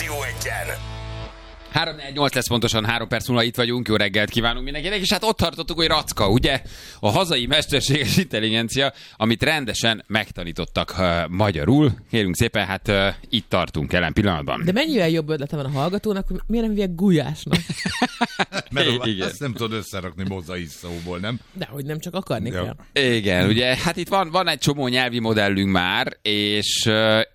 Rádió Egyen. 3-4-8 lesz pontosan, 3 perc múlva itt vagyunk, jó reggelt kívánunk mindenkinek, és hát ott tartottuk, hogy Racka, ugye? A hazai mesterséges intelligencia, amit rendesen megtanítottak magyarul. Kérünk szépen, hát itt tartunk jelen pillanatban. De mennyivel jobb ötlete van a hallgatónak, hogy miért nem hívják Gulyásnak? Mert ezt nem tudod összerakni mozaik szóból, nem? Dehogy nem, csak akarni kell. Igen, ugye, hát itt van egy csomó nyelvi modellünk már, és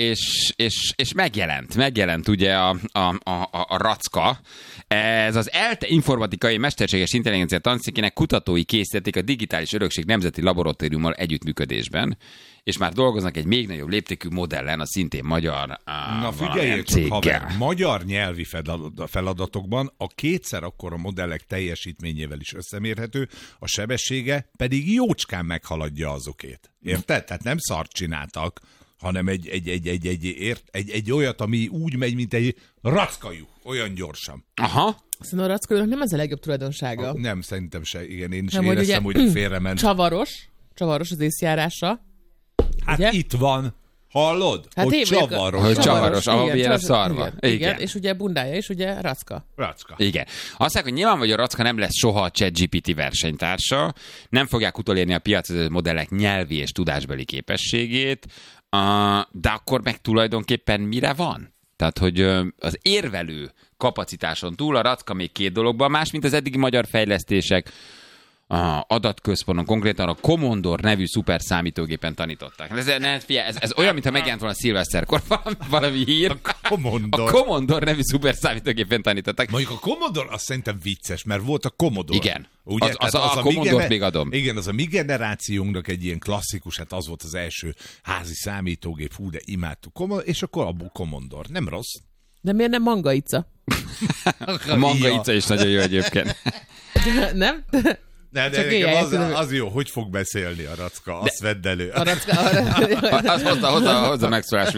megjelent ugye a Racka. Ez az ELTE informatikai mesterséges intelligencia tanszékének kutatói készítették a Digitális Örökség Nemzeti Laboratóriummal együttműködésben, és már dolgoznak egy még nagyobb léptékű modellen, a szintén magyar Na figyeljél csak, haver, magyar nyelvi feladatokban a kétszer akkora modellek teljesítményével is összemérhető, a sebessége pedig jócskán meghaladja azokét. Érted? Tehát nem szart csináltak, hanem egy olyat, ami úgy megy, mint egy rackajuk, olyan gyorsan. Aha. Szerintem a rackajunak nem ez a legjobb tulajdonsága. Nem, szerintem se. Igen, én is nem, éreztem, hogy félrement. Csavaros az észjárása. Hát ugye? Itt van. Hallod? Hát hogy csavaros, ahol milyen a szarva. Igen, és ugye bundája is ugye Racka. Igen. Azt mondják, hogy nyilván, hogy a Racka nem lesz soha a ChatGPT versenytársa, nem fogják utolérni a piacot modellek nyelvi és tudásbeli képességét, de akkor meg tulajdonképpen mire van? Tehát, hogy az érvelő kapacitáson túl a Racka még két dologban más, mint az eddigi magyar fejlesztések, adatközponton, konkrétan a Commodore nevű szuperszámítógépen tanították. Ez olyan, mintha megjelent volna szilveszterkor valami hír. A Commodore nevű szuperszámítógépen tanították. Mondjuk a Commodore azt szerintem vicces, mert volt a Commodore. Igen. Ugye? Az a Commodore még adom. Igen, az a mi generációnknak egy ilyen klasszikus, hát az volt az első házi számítógép, de imádtuk. És akkor a Commodore. Nem rossz. De miért nem Mangaica? A Mangaica is nagyon jó egyébként. Nem? De nekem az jó, hogy fog beszélni a Racka, azt vedd elő. A Racka, az hozza megszólás